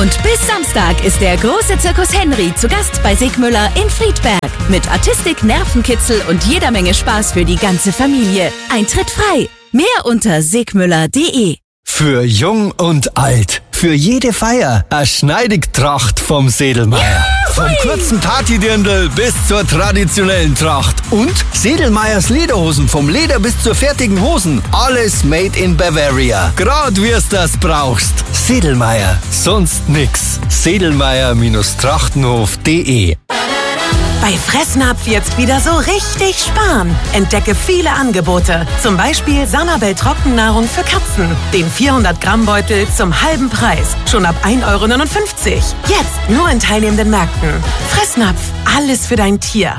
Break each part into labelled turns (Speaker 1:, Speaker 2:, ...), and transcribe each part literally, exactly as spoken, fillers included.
Speaker 1: Und bis Samstag ist der große Zirkus Henry zu Gast bei Sigmüller in Friedberg. Mit Artistik, Nervenkitzel und jeder Menge Spaß für die ganze Familie. Eintritt frei. Mehr unter sigmüller punkt de.
Speaker 2: Für jung und alt. Für jede Feier. Eine Schneidigtracht vom Sedelmeier.
Speaker 1: Ja,
Speaker 2: vom kurzen Partydirndl bis zur traditionellen Tracht. Und Sedelmeiers Lederhosen. Vom Leder bis zur fertigen Hosen. Alles made in Bavaria. Grad wir's das brauchst. Sedelmeier. Sonst nix. sedelmeier Trachtenhof punkt de.
Speaker 3: Bei Fressnapf jetzt wieder so richtig sparen. Entdecke viele Angebote. Zum Beispiel Sanabel Trockennahrung für Katzen. Den vierhundert Gramm Beutel zum halben Preis. Schon ab ein Euro neunundfünfzig. Jetzt nur in teilnehmenden Märkten. Fressnapf. Alles für dein Tier.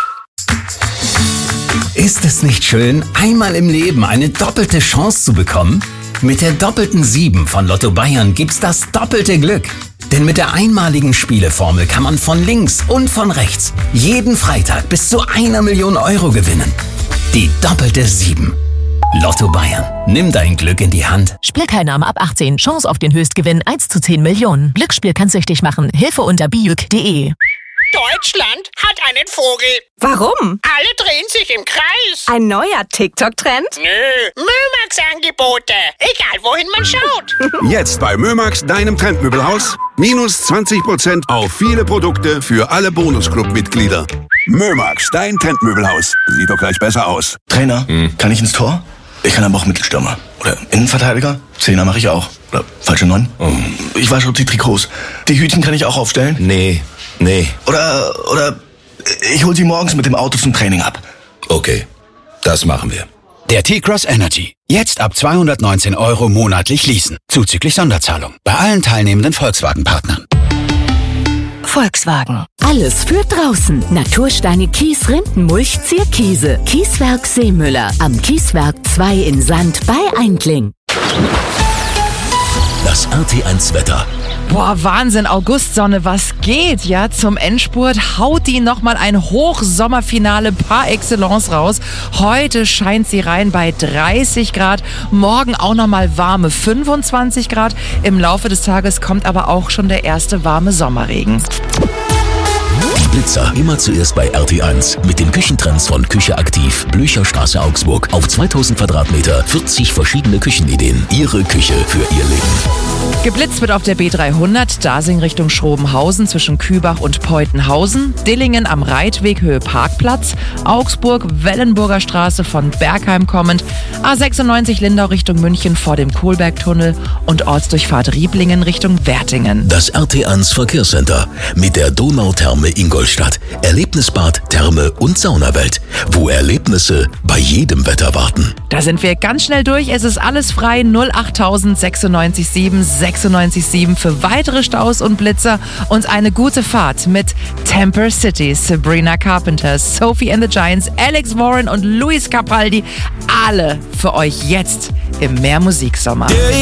Speaker 4: Ist es nicht schön, einmal im Leben eine doppelte Chance zu bekommen? Mit der doppelten sieben von Lotto Bayern gibt's das doppelte Glück. Denn mit der einmaligen Spieleformel kann man von links und von rechts jeden Freitag bis zu einer Million Euro gewinnen. Die doppelte sieben. Lotto Bayern. Nimm dein Glück in die Hand.
Speaker 5: Spielteilnahme ab achtzehn. Chance auf den Höchstgewinn eins zu zehn Millionen. Glücksspiel kann süchtig machen. Hilfe unter bijuk punkt de.
Speaker 6: Deutschland hat einen Vogel.
Speaker 3: Warum?
Speaker 6: Alle drehen sich im Kreis.
Speaker 3: Ein neuer TikTok-Trend?
Speaker 6: Nö, Mömax-Angebote. Egal, wohin man schaut.
Speaker 7: Jetzt bei Mömax, deinem Trendmöbelhaus. Minus zwanzig Prozent auf viele Produkte für alle Bonusclub-Mitglieder. Mömax, dein Trendmöbelhaus. Sieht doch gleich besser aus.
Speaker 8: Trainer, hm. kann ich ins Tor? Ich kann aber auch Mittelstürmer. Oder Innenverteidiger? Zehner mache ich auch. Oder falsche Neun? Oh. Ich wasche die Trikots. Die Hütchen kann ich auch aufstellen? Nee, nee. Oder, oder ich hol sie morgens mit dem Auto zum Training ab. Okay, das machen wir.
Speaker 9: Der T-Cross Energy. Jetzt ab zweihundertneunzehn Euro monatlich leasen. Zuzüglich Sonderzahlung. Bei allen teilnehmenden Volkswagen-Partnern.
Speaker 1: Volkswagen. Alles für draußen. Natursteine, Kies, Rindenmulch, Zierkiese. Kieswerk Seemüller. Am Kieswerk zwei in Sand bei Eindling.
Speaker 10: Das R T eins Wetter.
Speaker 11: Boah, Wahnsinn, Augustsonne, was geht, ja? Zum Endspurt haut die nochmal ein Hochsommerfinale par excellence raus. Heute scheint sie rein bei dreißig Grad, morgen auch nochmal warme fünfundzwanzig Grad. Im Laufe des Tages kommt aber auch schon der erste warme Sommerregen.
Speaker 10: Die Blitzer immer zuerst bei R T eins mit den Küchentrends von Küche aktiv, Blücherstraße Augsburg. Auf zweitausend Quadratmeter, vierzig verschiedene Küchenideen. Ihre Küche für Ihr Leben.
Speaker 11: Geblitzt wird auf der B dreihundert, Dasing Richtung Schrobenhausen zwischen Kübach und Peutenhausen, Dillingen am Reitweg Höhe Parkplatz, Augsburg, Wellenburger Straße von Bergheim kommend, A sechsundneunzig Lindau Richtung München vor dem Kohlbergtunnel und Ortsdurchfahrt Rieblingen Richtung Wertingen.
Speaker 10: Das R T eins Verkehrscenter mit der Donautherme Ingolstadt. Erlebnisbad, Therme und Saunawelt, wo Erlebnisse bei jedem Wetter warten.
Speaker 11: Da sind wir ganz schnell durch. Es ist alles frei. null achttausend sechsundneunzig sieben sechsundneunzig sieben für weitere Staus und Blitzer und eine gute Fahrt mit Temper City, Sabrina Carpenter, Sophie and the Giants, Alex Warren und Luis Capaldi. Alle für euch jetzt im Mehr Musiksommer.